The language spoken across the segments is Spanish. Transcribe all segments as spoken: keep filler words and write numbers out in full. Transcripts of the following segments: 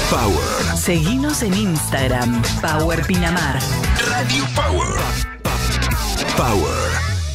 Power. Seguinos en Instagram, Power Pinamar. Radio Power. Power.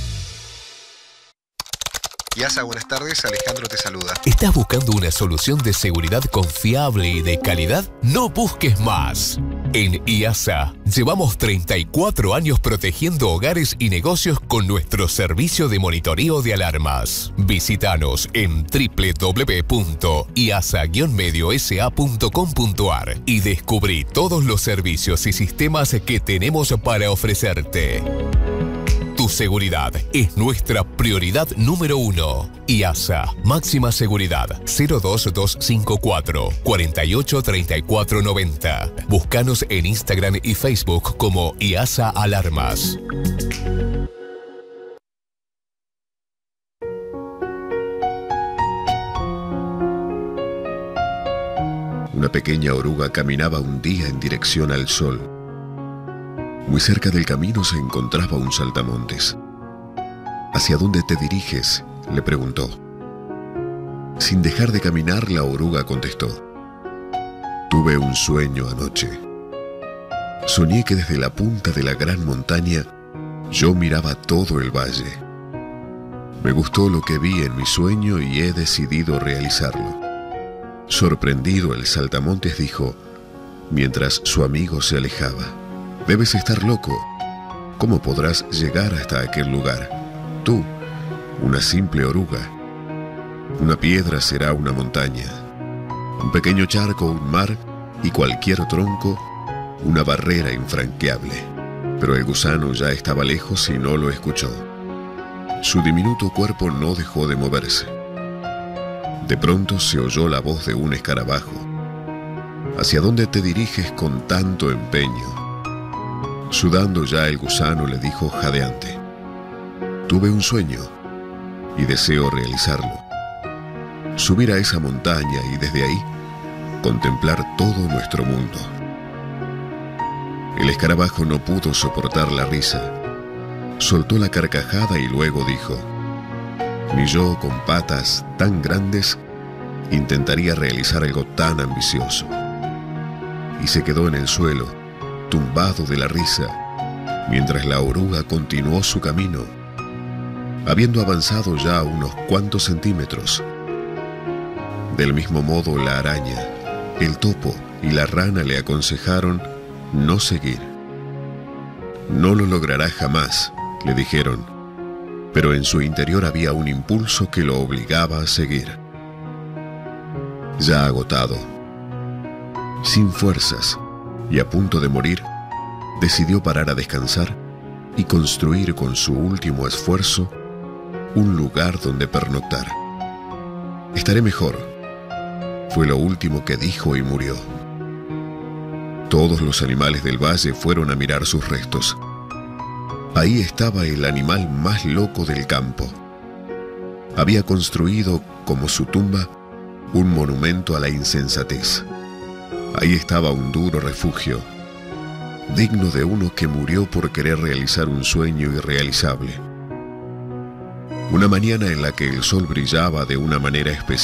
Yasa, buenas tardes. Alejandro te saluda. ¿Estás buscando una solución de seguridad confiable y de calidad? No busques más. En I A S A llevamos treinta y cuatro años protegiendo hogares y negocios con nuestro servicio de monitoreo de alarmas. Visítanos en doble u doble u doble u punto i a s a guion medio s a punto com punto a r y descubrí todos los servicios y sistemas que tenemos para ofrecerte. Tu seguridad es nuestra prioridad número uno. I A S A, máxima seguridad, cero dos dos cinco cuatro, cuatro ocho tres cuatro nueve cero. Búscanos en Instagram y Facebook como I A S A Alarmas. Una pequeña oruga caminaba un día en dirección al sol. Muy cerca del camino se encontraba un saltamontes. ¿Hacia dónde te diriges?, le preguntó. Sin dejar de caminar, la oruga contestó. Tuve un sueño anoche. Soñé que desde la punta de la gran montaña yo miraba todo el valle. Me gustó lo que vi en mi sueño y he decidido realizarlo. Sorprendido, el saltamontes dijo, mientras su amigo se alejaba. Debes estar loco. ¿Cómo podrás llegar hasta aquel lugar? Tú, una simple oruga. Una piedra será una montaña. Un pequeño charco, un mar y cualquier tronco, una barrera infranqueable. Pero el gusano ya estaba lejos y no lo escuchó. Su diminuto cuerpo no dejó de moverse. De pronto se oyó la voz de un escarabajo. ¿Hacia dónde te diriges con tanto empeño? Sudando ya, el gusano le dijo jadeante. Tuve un sueño y deseo realizarlo. Subir a esa montaña y desde ahí contemplar todo nuestro mundo. El escarabajo no pudo soportar la risa. Soltó la carcajada y luego dijo, ni yo con patas tan grandes intentaría realizar algo tan ambicioso. Y se quedó en el suelo, tumbado de la risa, mientras la oruga continuó su camino, habiendo avanzado ya unos cuantos centímetros. Del mismo modo, la araña, el topo y la rana le aconsejaron no seguir. No lo logrará jamás, le dijeron, pero en su interior había un impulso que lo obligaba a seguir. Ya agotado, sin fuerzas y a punto de morir, decidió parar a descansar y construir con su último esfuerzo un lugar donde pernoctar. Estaré mejor, fue lo último que dijo y murió. Todos los animales del valle fueron a mirar sus restos. Ahí estaba el animal más loco del campo. Había construido, como su tumba, un monumento a la insensatez. Ahí estaba un duro refugio, digno de uno que murió por querer realizar un sueño irrealizable. Una mañana en la que el sol brillaba de una manera especial,